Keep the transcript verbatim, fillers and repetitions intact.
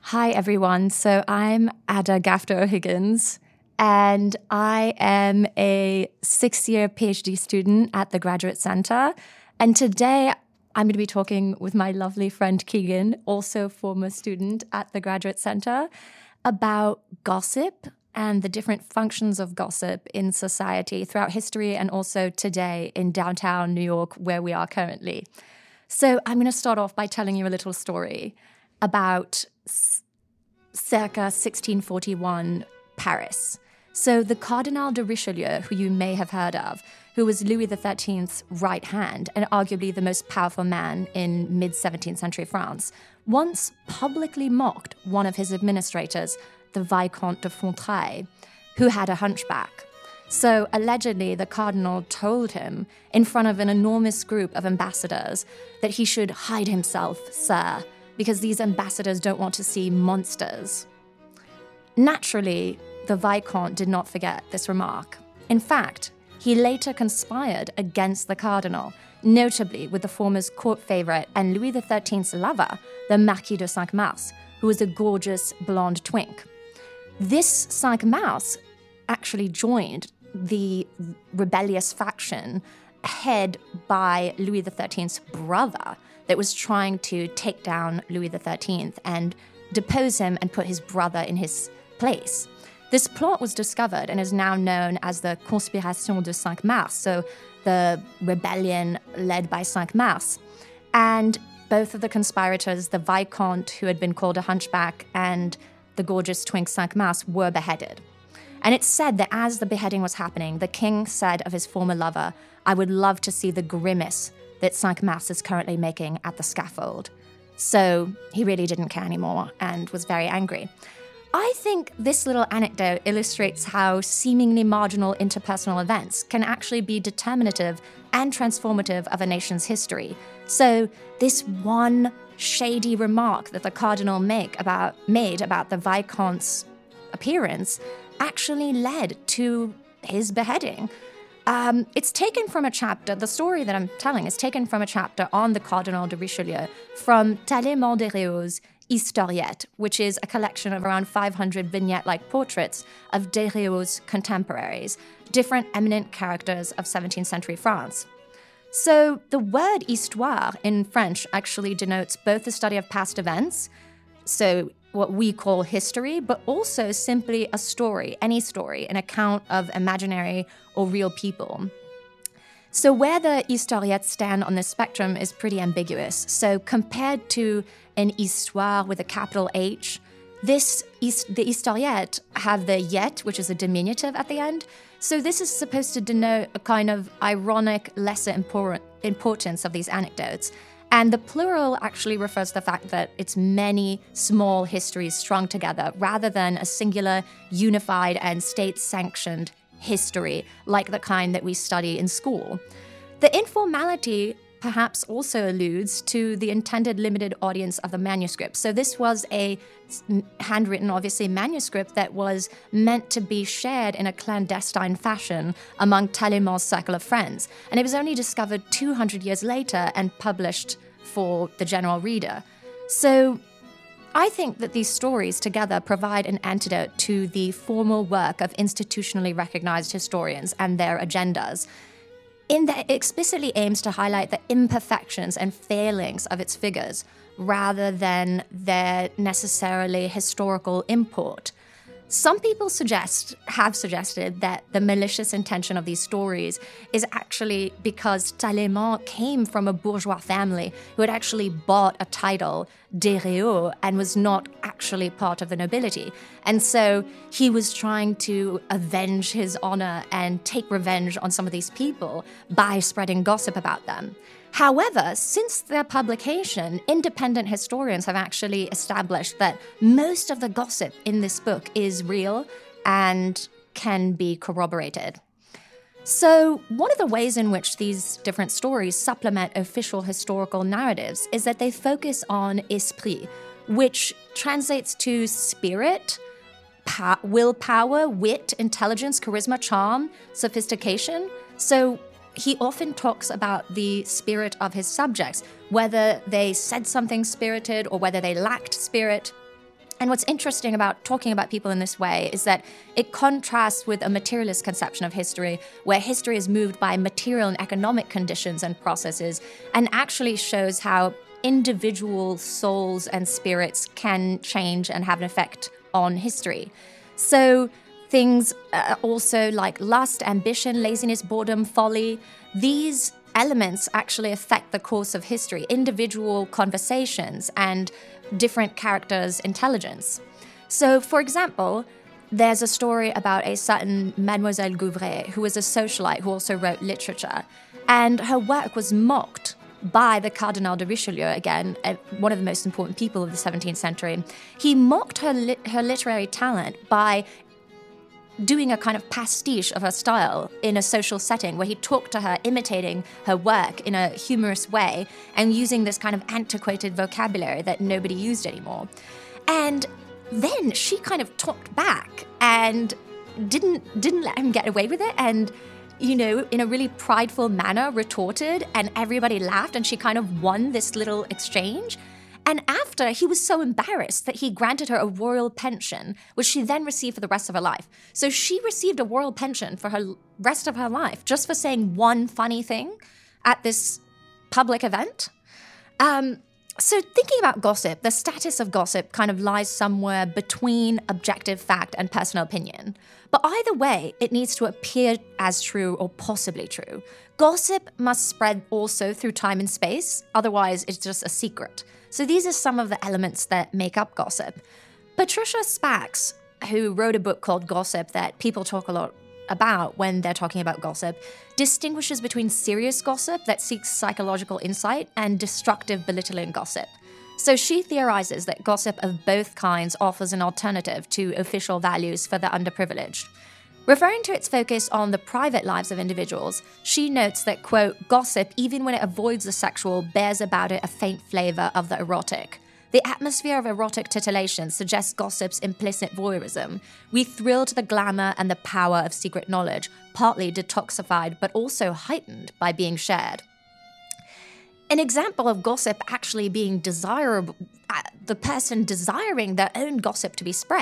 Hi, everyone. So I'm Ada Gafter O'Higgins, and I am a six-year PhD student at the Graduate Center. And today I'm going to be talking with my lovely friend Keegan, also former student at the Graduate Center, about gossip and the different functions of gossip in society throughout history and also today in downtown New York, where we are currently. So I'm going to start off by telling you a little story about circa sixteen forty-one Paris. So the Cardinal de Richelieu, who you may have heard of, who was Louis the thirteenth's right hand and arguably the most powerful man in mid-seventeenth century France, once publicly mocked one of his administrators, the Vicomte de Fontrailles, who had a hunchback. So allegedly, the cardinal told him in front of an enormous group of ambassadors that he should hide himself, sir, because these ambassadors don't want to see monsters. Naturally, the Vicomte did not forget this remark. In fact, he later conspired against the cardinal, notably with the former's court favorite and Louis the thirteenth's lover, the Marquis de Cinq-Mars, who was a gorgeous blonde twink. This Cinq-Mars actually joined the rebellious faction head by Louis the thirteenth's brother that was trying to take down Louis the thirteenth and depose him and put his brother in his place. This plot was discovered and is now known as the Conspiration de Cinq-Mars, so the rebellion led by Cinq-Mars. And both of the conspirators, the Vicomte, who had been called a hunchback, and the gorgeous twink Cinq-Mars, were beheaded. And it's said that as the beheading was happening, the king said of his former lover, "I would love to see the grimace that Cinq-Mars is currently making at the scaffold." So he really didn't care anymore and was very angry. I think this little anecdote illustrates how seemingly marginal interpersonal events can actually be determinative and transformative of a nation's history. So this one shady remark that the cardinal make about, made about the Vicomte's appearance actually led to his beheading. Um, it's taken from a chapter, the story that I'm telling is taken from a chapter on the Cardinal de Richelieu from Talleyrand de Réaux's Historiette, which is a collection of around five hundred vignette-like portraits of de Réaux's contemporaries, different eminent characters of seventeenth century France. So the word histoire in French actually denotes both the study of past events, so what we call history, but also simply a story, any story, an account of imaginary or real people. So where the historiettes stand on this spectrum is pretty ambiguous. So compared to an histoire with a capital H, this the historiettes have the yet, which is a diminutive at the end. So this is supposed to denote a kind of ironic, lesser important importance of these anecdotes. And the plural actually refers to the fact that it's many small histories strung together rather than a singular, unified, and state-sanctioned history like the kind that we study in school. The informality perhaps also alludes to the intended limited audience of the manuscript. So this was a handwritten, obviously, manuscript that was meant to be shared in a clandestine fashion among Talleyrand's circle of friends. And it was only discovered two hundred years later and published for the general reader. So I think that these stories together provide an antidote to the formal work of institutionally recognized historians and their agendas, in that it explicitly aims to highlight the imperfections and failings of its figures rather than their necessarily historical import. Some people suggest, have suggested that the malicious intention of these stories is actually because Talleyrand came from a bourgeois family who had actually bought a title, de Réaux, and was not actually part of the nobility. And so he was trying to avenge his honor and take revenge on some of these people by spreading gossip about them. However, since their publication, independent historians have actually established that most of the gossip in this book is real and can be corroborated. So, one of the ways in which these different stories supplement official historical narratives is that they focus on esprit, which translates to spirit, pa- willpower, wit, intelligence, charisma, charm, sophistication. So, he often talks about the spirit of his subjects, whether they said something spirited or whether they lacked spirit. And what's interesting about talking about people in this way is that it contrasts with a materialist conception of history, where history is moved by material and economic conditions and processes, and actually shows how individual souls and spirits can change and have an effect on history. So things uh, also like lust, ambition, laziness, boredom, folly, these elements actually affect the course of history, individual conversations, and different characters' intelligence. So, for example, there's a story about a certain Mademoiselle Gouvray, who was a socialite who also wrote literature, and her work was mocked by the Cardinal de Richelieu, again, one of the most important people of the seventeenth century. He mocked her, li- her literary talent by doing a kind of pastiche of her style in a social setting where he talked to her, imitating her work in a humorous way and using this kind of antiquated vocabulary that nobody used anymore. And then she kind of talked back and didn't didn't let him get away with it, and, you know, in a really prideful manner retorted, and everybody laughed, and she kind of won this little exchange. And after, he was so embarrassed that he granted her a royal pension, which she then received for the rest of her life. So she received a royal pension for her rest of her life just for saying one funny thing at this public event. Um, so thinking about gossip, the status of gossip kind of lies somewhere between objective fact and personal opinion. But either way, it needs to appear as true or possibly true. Gossip must spread also through time and space, otherwise it's just a secret. So these are some of the elements that make up gossip. Patricia Spax, who wrote a book called Gossip that people talk a lot about when they're talking about gossip, distinguishes between serious gossip that seeks psychological insight and destructive, belittling gossip. So she theorizes that gossip of both kinds offers an alternative to official values for the underprivileged. Referring to its focus on the private lives of individuals, she notes that, quote, gossip, even when it avoids the sexual, bears about it a faint flavor of the erotic. The atmosphere of erotic titillation suggests gossip's implicit voyeurism. We thrill to the glamour and the power of secret knowledge, partly detoxified but also heightened by being shared. An example of gossip actually being desirable, uh, the person desiring their own gossip to be spread,